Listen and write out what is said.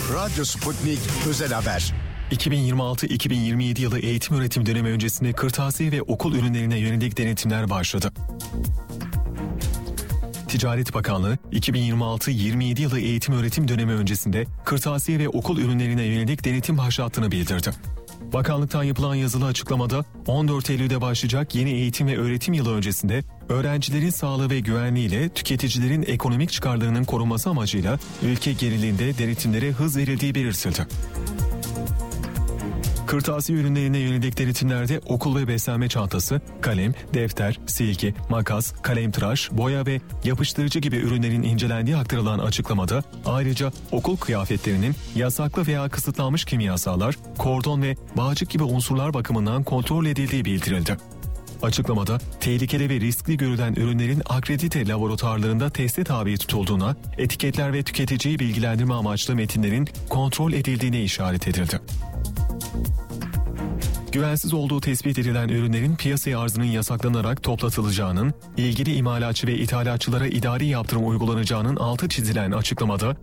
Radyo Sputnik Özel Haber. 2026-2027 yılı eğitim öğretim dönemi öncesinde kırtasiye ve okul ürünlerine yönelik denetimler başladı. Ticaret Bakanlığı, 2026-27 yılı eğitim öğretim dönemi öncesinde kırtasiye ve okul ürünlerine yönelik denetim başlattığını bildirdi. Bakanlıktan yapılan yazılı açıklamada 14 Eylül'de başlayacak yeni eğitim ve öğretim yılı öncesinde öğrencilerin sağlığı ve güvenliğiyle tüketicilerin ekonomik çıkarlarının korunması amacıyla ülke genelinde denetimlere hız verildiği belirtildi. Kırtasiye ürünlerine yönelik denetimlerde okul ve beslenme çantası, kalem, defter, silgi, makas, kalemtıraş, boya ve yapıştırıcı gibi ürünlerin incelendiği aktarılan açıklamada ayrıca okul kıyafetlerinin yasaklı veya kısıtlanmış kimyasallar, kordon ve bağcık gibi unsurlar bakımından kontrol edildiği bildirildi. Açıklamada tehlikeli ve riskli görülen ürünlerin akredite laboratuvarlarında teste tabi tutulduğuna, etiketler ve tüketiciyi bilgilendirme amaçlı metinlerin kontrol edildiğine işaret edildi. Güvensiz olduğu tespit edilen ürünlerin piyasaya arzının yasaklanarak toplatılacağının, ilgili imalatçı ve ithalatçılara idari yaptırım uygulanacağının altı çizilen açıklamada